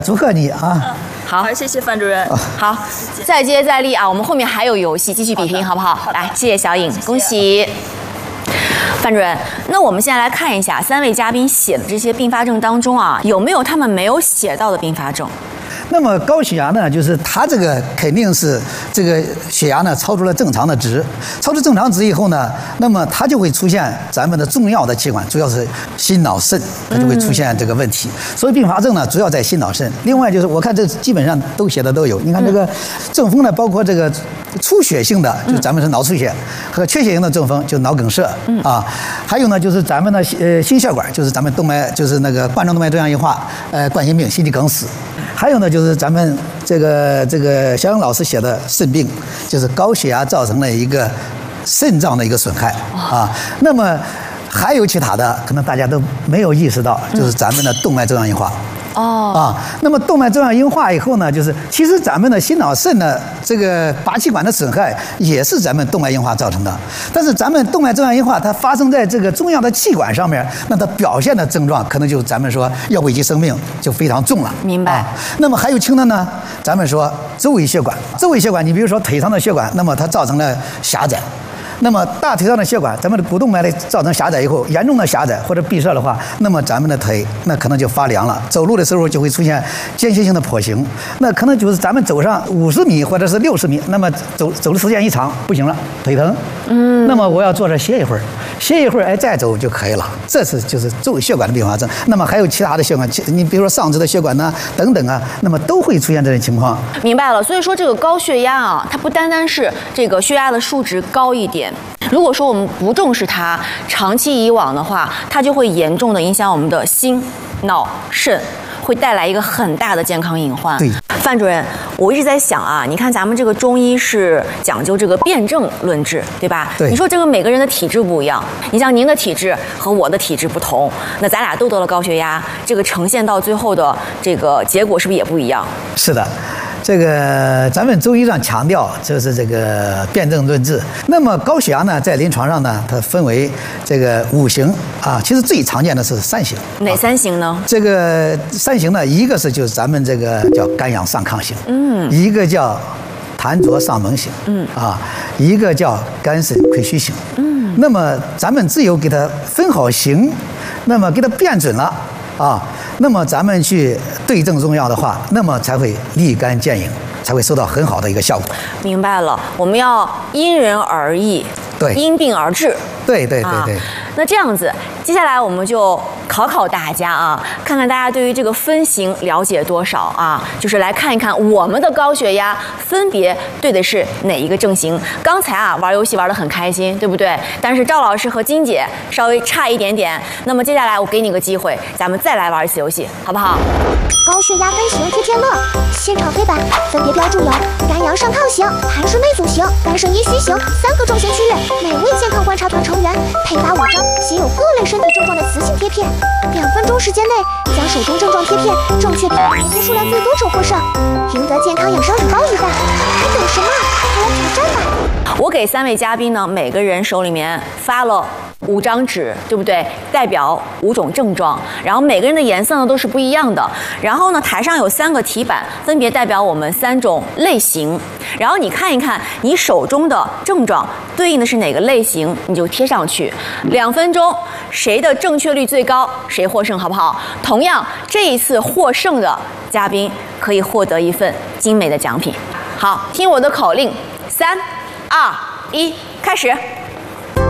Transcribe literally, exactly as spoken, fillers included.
祝贺你啊！ 嗯、好，谢谢范主任。 哦、 好，再接再厉啊！我们后面还有游戏，继续比拼，好不好？好来，谢谢小颖，恭喜。范主任，那我们现在来看一下三位嘉宾写的这些并发症当中啊，有没有他们没有写到的并发症？ 那么高血压呢，就是它这个肯定是这个血压呢超出了正常的值，超出正常值以后呢，那么它就会出现咱们的重要的器官，主要是心脑肾，它就会出现这个问题。嗯、所以并发症呢，主要在心脑肾。另外就是我看这基本上都写的都有，你看这个中风呢，包括这个出血性的，就咱们是脑出血，和缺血性的中风就脑梗塞啊，还有呢就是咱们的呃心血管，就是咱们动脉就是那个冠状动脉粥样硬化，呃冠心病、心肌梗死，还有呢就是。就是咱们这个这个小颖老师写的肾病，就是高血压造成了一个肾脏的一个损害啊。那么还有其他的，可能大家都没有意识到，就是咱们的动脉粥样硬化。哦啊，那么动脉粥样硬化以后呢，就是其实咱们的心脑肾的这个拔气管的损害也是咱们动脉硬化造成的。但是咱们动脉粥样硬化它发生在这个重要的气管上面，那它表现的症状可能就咱们说要危及生命，就非常重了。 明白。啊、 那么还有轻的呢，咱们说周围血管，周围血管，你比如说腿上的血管，那么它造成了狭窄。那么大腿上的血管，咱们的股动脉类造成狭窄以后，严重的狭窄或者闭塞的话，那么咱们的腿那可能就发凉了，走路的时候就会出现间歇性的跛行，那可能就是咱们走上五十米或者是六十米，那么走走的时间一长不行了，腿疼，嗯，那么我要坐这歇一会儿，歇一会儿哎再走就可以了，这是就是周围血管的并发症。那么还有其他的血管，你比如说上肢的血管呢等等啊，那么都会出现这种情况。 明白了，所以说这个高血压啊，它不单单是这个血压的数值高一点。如果说我们不重视它，长期以往的话，它就会严重的影响我们的心、脑、肾，会带来一个很大的健康隐患。 对， 范主任，我一直在想啊，你看咱们这个中医是讲究这个辨证论治，对吧？ 对。 你说这个每个人的体质不一样，你像您的体质和我的体质不同，那咱俩都得了高血压，这个呈现到最后的这个结果是不是也不一样？ 是的。这个咱们中医上强调就是这个辨证论治。那么高血压呢，在临床上呢，它分为这个五型啊，其实最常见的是三型。 哪三型呢？ 啊、这个三型呢，一个是就是咱们这个叫肝阳上亢型，嗯，一个叫痰浊上猛型，嗯啊，一个叫肝肾亏虚型，嗯。那么咱们只有给它分好型，那么给它辨准了啊。那么咱们去对症用药的话，那么才会立竿见影，才会收到很好的一个效果。 明白了，我们要因人而异， 对， 因病而治。 对对对对。啊、 那这样子，接下来我们就考考大家啊，看看大家对于这个分型了解多少啊？就是来看一看我们的高血压分别对的是哪一个症型。刚才啊玩游戏玩得很开心，对不对？但是赵老师和金姐稍微差一点点。那么接下来我给你个机会，咱们再来玩一次游戏，好不好？ 高血压分型贴贴乐，现场黑板分别标注有肝阳上亢型、痰湿内阻型、肝肾阴虚型三个重型区域。每位健康观察团成员配发五张写有各类身体症状的磁性贴片，两分钟时间内将手中症状贴片正确贴贴数量最多者获胜，赢得健康养生礼包一袋。还等什么？快来挑战吧！ 我给三位嘉宾呢，每个人手里面发了五张纸，对不对？代表五种症状，然后每个人的颜色呢都是不一样的。然后呢，台上有三个题板，分别代表我们三种类型。然后你看一看你手中的症状对应的是哪个类型，你就贴上去。两分钟，谁的正确率最高，谁获胜，好不好？同样，这一次获胜的嘉宾可以获得一份精美的奖品。好，听我的口令，三、二、一，开始。